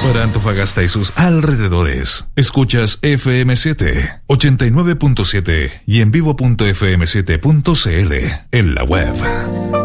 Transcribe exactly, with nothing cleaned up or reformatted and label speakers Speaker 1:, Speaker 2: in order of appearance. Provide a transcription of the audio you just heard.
Speaker 1: Para Antofagasta y sus alrededores, escuchas F M siete, ochenta y nueve punto siete y en vivo punto f m siete punto c l en la web.